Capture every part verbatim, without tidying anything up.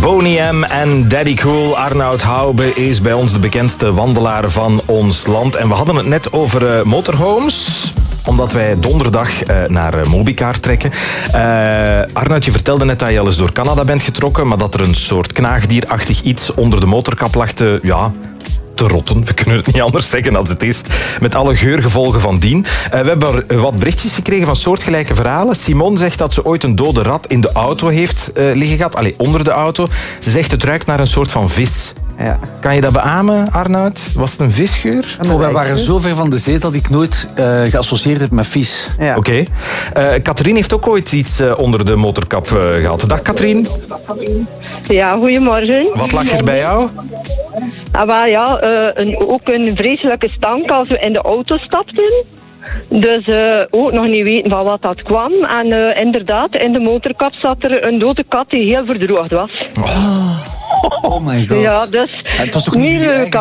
Boney M en Daddy Cool. Arnoud Hoube is bij ons de bekendste wandelaar van ons land. En we hadden het net over uh, motorhomes, omdat wij donderdag uh, naar uh, Mobicar trekken. Uh, Arnoud, je vertelde net dat je al eens door Canada bent getrokken, maar dat er een soort knaagdierachtig iets onder de motorkap lag te, ja, te rotten. We kunnen het niet anders zeggen als het is. Met alle geurgevolgen van dien. Uh, we hebben wat berichtjes gekregen van soortgelijke verhalen. Simone zegt dat ze ooit een dode rat in de auto heeft uh, liggen gehad. Allee, onder de auto. Ze zegt het ruikt naar een soort van vis. Ja. Kan je dat beamen, Arnoud? Was het een visgeur? Oh, wij waren zo ver van de zee dat ik nooit uh, geassocieerd heb met vis. Ja. Oké. Okay. Uh, Katrien heeft ook ooit iets uh, onder de motorkap uh, gehad. Dag, Katrien. Ja, goedemorgen. Wat lag er bij jou? Ah, maar ja, uh, een, ook een vreselijke stank als we in de auto stapten. Dus uh, ook nog niet weten van wat dat kwam. En uh, inderdaad, in de motorkap zat er een dode kat die heel verdroogd was. Oh. Oh my god. Ja, dus het was toch niet leuk.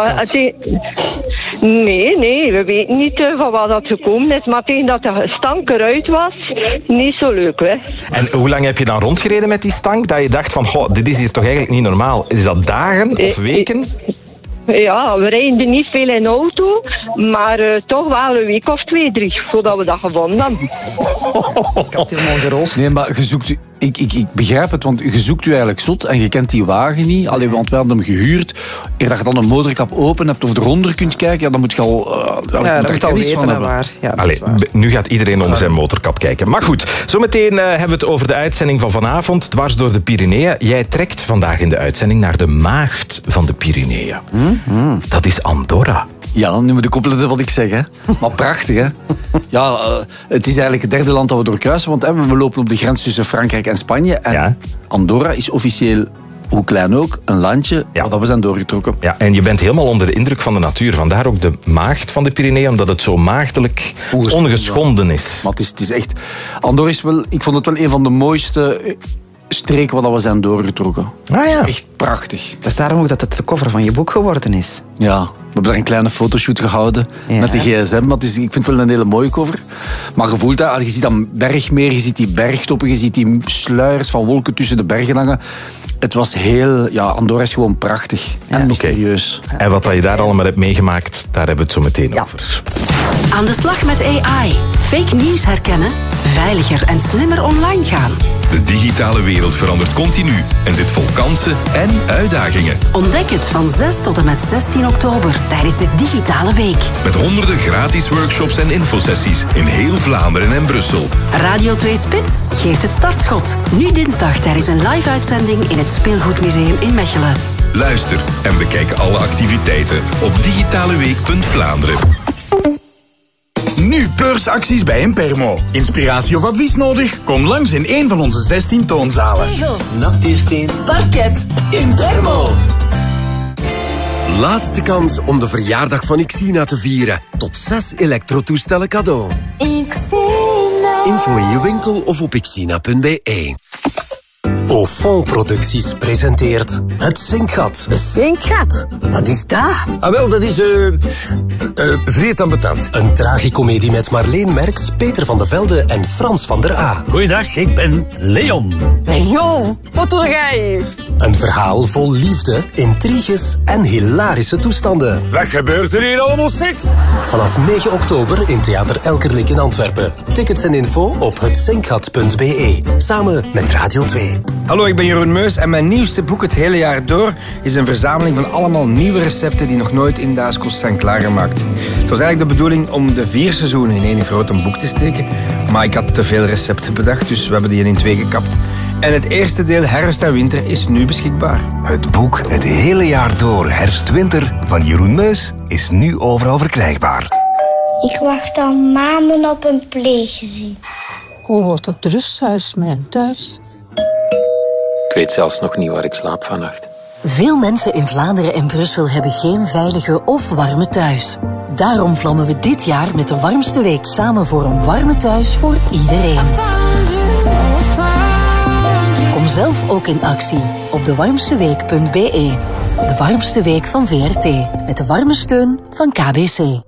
Nee, nee, we weten niet uh, van wat dat gekomen is. Maar tegen dat de stank eruit was, niet zo leuk, hè. En hoe lang heb je dan rondgereden met die stank? Dat je dacht van, goh, dit is hier toch eigenlijk niet normaal. Is dat dagen of weken? Ja, we rijden er niet veel in auto, maar uh, toch wel een week of twee, drie, voordat we dat gevonden hebben. Ik had helemaal geroost. Nee, maar je zoekt, ik, ik, ik begrijp het, want je zoekt u eigenlijk zot en je kent die wagen niet. Allee, want we hadden hem gehuurd. Eer dat je dan een motorkap open hebt of eronder kunt kijken, ja, dan moet je al, uh, ja, dat moet al weten van hebben. Waar. Ja, Allee, nu gaat iedereen onder zijn motorkap kijken. Maar goed, zometeen uh, hebben we het over de uitzending van vanavond, dwars door de Pyreneeën. Jij trekt vandaag in de uitzending naar de maagd van de Pyreneeën. Mm-hmm. Dat is Andorra. Ja, nu moet ik opletten wat ik zeg, hè. Maar prachtig, hè. Ja, uh, het is eigenlijk het derde land dat we doorkruisen, want hè, we lopen op de grens tussen Frankrijk en Spanje. En ja. Andorra is officieel, hoe klein ook, een landje ja. dat we zijn doorgetrokken. Ja, en je bent helemaal onder de indruk van de natuur. Vandaar ook de maagd van de Pyreneeën, omdat het zo maagdelijk ongeschonden, ongeschonden is. Maar het is, het is echt... Andorra is wel... Ik vond het wel een van de mooiste streken waar we zijn doorgetrokken. Ah ja. Echt prachtig. Dat is daarom ook dat het de cover van je boek geworden is. Ja, we hebben daar een kleine fotoshoot gehouden ja. met de gsm. Maar het is, ik vind het wel een hele mooie cover. Maar je voelt dat, je ziet dan bergmeer, je ziet die bergtoppen, je ziet die sluiers van wolken tussen de bergen hangen. Het was heel... Ja, Andorra is gewoon prachtig en ja. mysterieus. Okay. En wat je daar allemaal hebt meegemaakt, daar hebben we het zo meteen ja. over. Aan de slag met A I. Fake nieuws herkennen, veiliger en slimmer online gaan. De digitale wereld verandert continu en zit vol kansen en uitdagingen. Ontdek het van zes tot en met zestien oktober tijdens de Digitale Week. Met honderden gratis workshops en infosessies in heel Vlaanderen en Brussel. Radio twee Spits geeft het startschot. Nu dinsdag tijdens een live-uitzending in het Speelgoedmuseum in Mechelen. Luister en bekijk alle activiteiten op digitaleweek punt Vlaanderen. Nu beursacties bij Impermo. Inspiratie of advies nodig? Kom langs in een van onze zestien toonzalen. Tegels, natuursteen, parket, Impermo. Laatste kans om de verjaardag van Xina te vieren. Tot zes elektrotoestellen cadeau. Xina. Info in je winkel of op xina punt b e. Ofon Producties presenteert Het Zinkgat. Het Zinkgat? Wat is dat? Ah, wel, dat is... Uh, uh, vreed ambetant. Een tragicomedie met Marleen Merks, Peter van de Velde en Frans van der A. Goeiedag, ik ben Leon. Leon, wat doe jij hier? Een verhaal vol liefde, intriges en hilarische toestanden. Wat gebeurt er hier allemaal, seks? Vanaf negen oktober in Theater Elkerlijk in Antwerpen. Tickets en info op het zinkgat punt b e. Samen met Radio twee. Hallo, ik ben Jeroen Meus en mijn nieuwste boek Het Hele Jaar Door is een verzameling van allemaal nieuwe recepten die nog nooit in Daaskost zijn klaargemaakt. Het was eigenlijk de bedoeling om de vier seizoenen in één grote boek te steken, maar ik had te veel recepten bedacht, dus we hebben die in twee gekapt. En het eerste deel Herfst en Winter is nu beschikbaar. Het boek Het Hele Jaar Door Herfst-Winter van Jeroen Meus is nu overal verkrijgbaar. Ik wacht al maanden op een pleeggezin. Hoe wordt het rusthuis mijn thuis? Ik weet zelfs nog niet waar ik slaap vannacht. Veel mensen in Vlaanderen en Brussel hebben geen veilige of warme thuis. Daarom vlammen we dit jaar met de warmste week samen voor een warme thuis voor iedereen. Kom zelf ook in actie op de warmste week punt b e. De warmste week van V R T. Met de warme steun van K B C.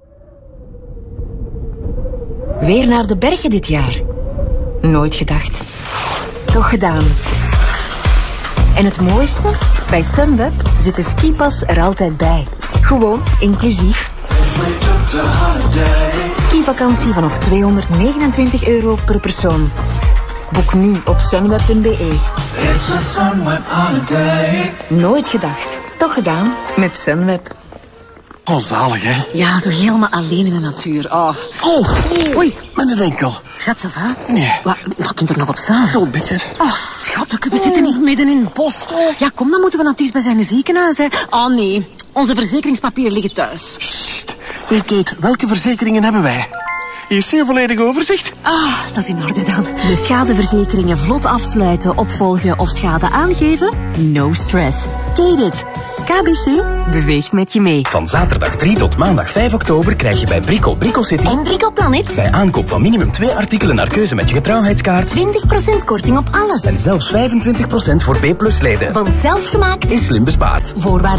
Weer naar de bergen dit jaar. Nooit gedacht. Toch gedaan. En het mooiste? Bij Sunweb zit de skipas er altijd bij. Gewoon inclusief. Skivakantie vanaf tweehonderdnegenentwintig euro per persoon. Boek nu op sunweb punt be. It's a Sunweb holiday. Nooit gedacht, toch gedaan met Sunweb. Oh, zalig, hè? Ja, zo helemaal alleen in de natuur. Oh, oh. Oei, met een enkel. Schat, ça va? Nee. Wat, wat kunt er nog op staan? Zo'n beetje. Oh, schat, we zitten niet midden in het bos. Ja, kom, dan moeten we naar het dichtstbijzijnde ziekenhuis, hè. Oh, nee. Onze verzekeringspapieren liggen thuis. Sst. Hey, Kate, welke verzekeringen hebben wij? Hier zie je een volledig overzicht. Ah, dat is in orde dan. De schadeverzekeringen vlot afsluiten, opvolgen of schade aangeven? No stress. Kate it. K B C beweegt met je mee. Van zaterdag drie tot maandag vijf oktober krijg je bij Brico Brico City En Brico Planet bij aankoop van minimum twee artikelen naar keuze met je getrouwheidskaart twintig procent korting op alles. En zelfs vijfentwintig procent voor B plus leden. Want zelfgemaakt is slim bespaard. Voorwaarden